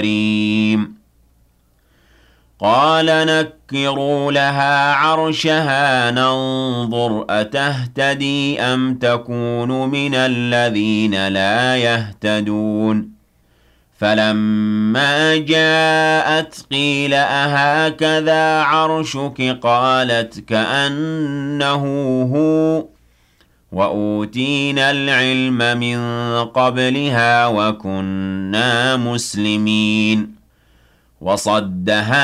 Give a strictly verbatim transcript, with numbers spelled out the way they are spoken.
كريم قال نكروا لها عرشها ننظر أتهتدي أم تكون من الذين لا يهتدون فلما جاءت قيل أهكذا عرشك قالت كأنه هو وأوتينا العلم من قبلها وكنا مسلمين وصدها